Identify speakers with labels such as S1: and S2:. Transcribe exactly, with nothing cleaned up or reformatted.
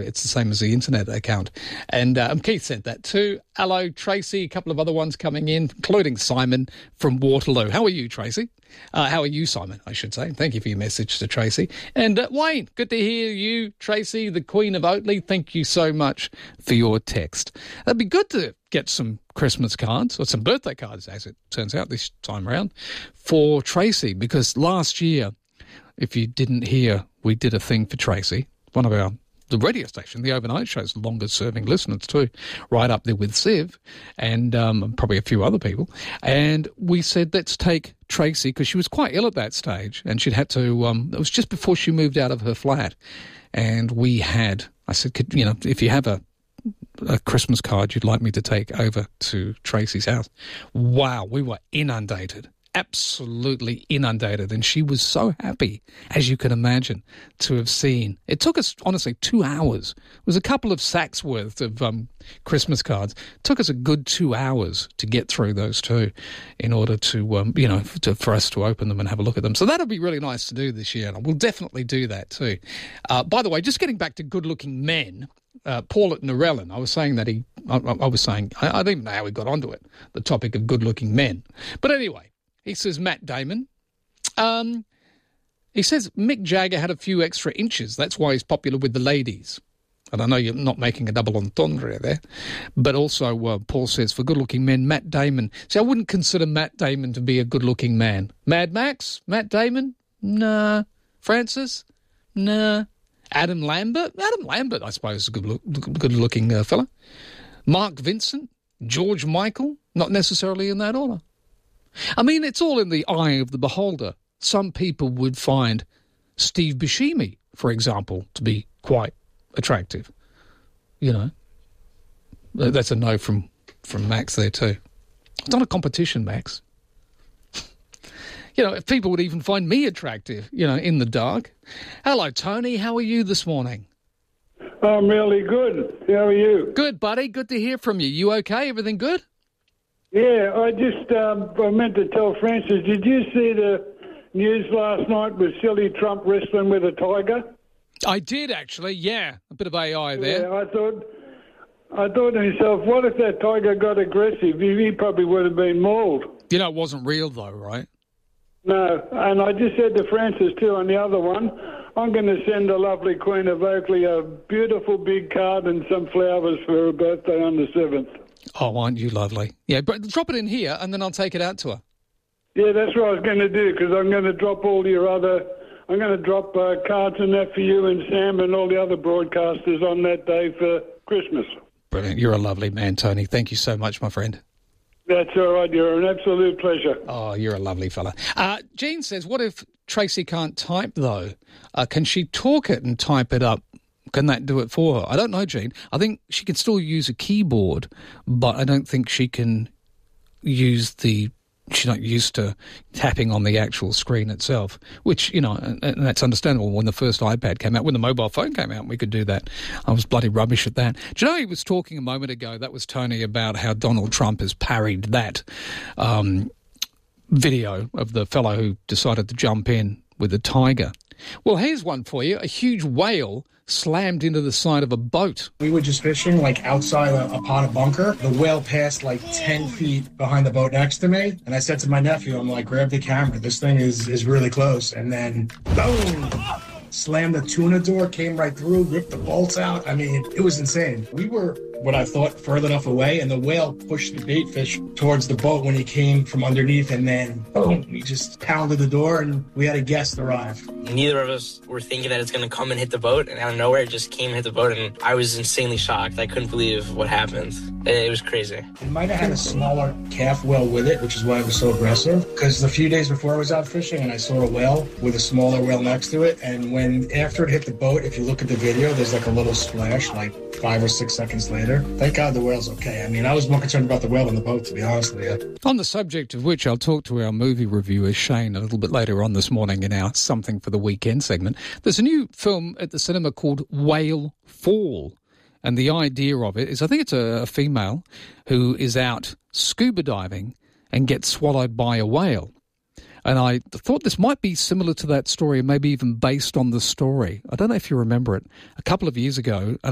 S1: it's the same as the internet account. And um, Keith sent that too. Hello, Tracy. A couple of other ones coming in, including Simon from Waterloo. How are you, Tracy? Uh, how are you, Simon, I should say. Thank you for your message to Tracy. And uh, Wayne, good to hear you. Tracy, the Queen of Oatley, thank you so much for your text. It'd be good to get some Christmas cards, or some birthday cards, as it turns out this time around, for Tracy, because last year, if you didn't hear, we did a thing for Tracy, one of our the radio station, the overnight show's longest-serving listeners too, right up there with Siv and um, probably a few other people. And we said, let's take Tracy, because she was quite ill at that stage, and she'd had to, um, it was just before she moved out of her flat. And we had, I said, could, you know, if you have a, a Christmas card you'd like me to take over to Tracy's house. Wow, we were inundated. Absolutely inundated, and she was so happy, as you can imagine, to have seen. It took us, honestly, two hours. It was a couple of sacks worth of um, Christmas cards. It took us a good two hours to get through those two in order to, um, you know, to, for us to open them and have a look at them. So that'll be really nice to do this year, and we'll definitely do that too. Uh, by the way, just getting back to good-looking men, uh, Paul at Narellan, I was saying that he, I, I was saying, I, I don't even know how we got onto it, the topic of good-looking men. But anyway, he says Matt Damon. Um, he says Mick Jagger had a few extra inches. That's why he's popular with the ladies. And I know you're not making a double entendre there. But also, uh, Paul says, for good-looking men, Matt Damon. See, I wouldn't consider Matt Damon to be a good-looking man. Mad Max? Matt Damon? Nah. Francis? Nah. Adam Lambert? Adam Lambert, I suppose, is a good look, good-looking uh, fella. Mark Vincent? George Michael? Not necessarily in that order. I mean, it's all in the eye of the beholder. Some people would find Steve Buscemi, for example, to be quite attractive. You know, that's a no from, from Max there too. It's not a competition, Max. You know, if people would even find me attractive, you know, in the dark. Hello, Tony. How are you this morning?
S2: I'm really good. How are you?
S1: Good, buddy. Good to hear from you. You okay? Everything good?
S2: Yeah, I just um, I meant to tell Francis, did you see the news last night with silly Trump wrestling with a tiger?
S1: I did, actually, yeah. A bit of A I there.
S2: Yeah, I thought I thought to myself, what if that tiger got aggressive? He, he probably would have been mauled.
S1: You know, it wasn't real, though, right?
S2: No, and I just said to Francis, too, on the other one, I'm going to send the lovely Queen of Oakley a beautiful big card and some flowers for her birthday on the seventh.
S1: Oh, aren't you lovely? Yeah, but drop it in here and then I'll take it out to her.
S2: Yeah, that's what I was going to do, because I'm going to drop all your other... I'm going to drop uh, cards and that for you and Sam and all the other broadcasters on that day for Christmas.
S1: Brilliant. You're a lovely man, Tony. Thank you so much, my friend.
S2: That's all right. You're an absolute pleasure.
S1: Oh, you're a lovely fella. Uh, Jean says, what if Tracy can't type, though? Uh, can she talk it and type it up? Can that do it for her? I don't know, Jean. I think she can still use a keyboard, but I don't think she can use the... She's not used to tapping on the actual screen itself, which, you know, and, and that's understandable. When the first iPad came out, when the mobile phone came out, we could do that. I was bloody rubbish at that. Do you know, he was talking a moment ago, that was Tony, about how Donald Trump has parried that um, video of the fellow who decided to jump in with a tiger. Well, here's one for you. A huge whale slammed into the side of a boat.
S3: We were just fishing, like, outside a, a pot of bunker. The whale passed, like, ten feet behind the boat next to me. And I said to my nephew, I'm like, grab the camera. This thing is, is really close. And then, boom! Slammed the tuna door, came right through, ripped the bolts out. I mean, it was insane. We were, what I thought, further enough away, and the whale pushed the bait fish towards the boat when he came from underneath, and then, boom, he just pounded the door, and we had a guest arrive.
S4: Neither of us were thinking that it's going to come and hit the boat, and out of nowhere, it just came and hit the boat, and I was insanely shocked. I couldn't believe what happened. It was crazy.
S3: It might have had a smaller calf whale with it, which is why it was so aggressive, because a few days before I was out fishing, and I saw a whale with a smaller whale next to it, and when, after it hit the boat, if you look at the video, there's like a little splash, like five or six seconds later. Thank God the whale's okay. I mean, I was more concerned about the whale than the boat, to be honest with you.
S1: On the subject of which, I'll talk to our movie reviewer, Shane, a little bit later on this morning in our Something for the Weekend segment. There's a new film at the cinema called Whale Fall. And the idea of it is, I think it's a, a female who is out scuba diving and gets swallowed by a whale. And I thought this might be similar to that story, maybe even based on the story. I don't know if you remember it. A couple of years ago,